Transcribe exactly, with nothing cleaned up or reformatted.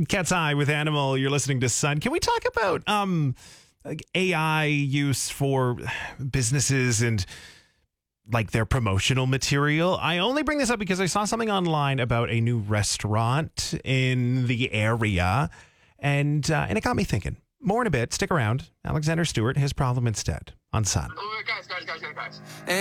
Cat's Eye with Animal. You're listening to Sun. Can we talk about um like A I use for businesses and like their promotional material? I only bring this up because I saw something online about a new restaurant in the area, and uh, and it got me thinking. More in a bit. Stick around. Alexander Stewart, His Problem Instead on Sun. Oh, guys, guys, guys, guys, guys.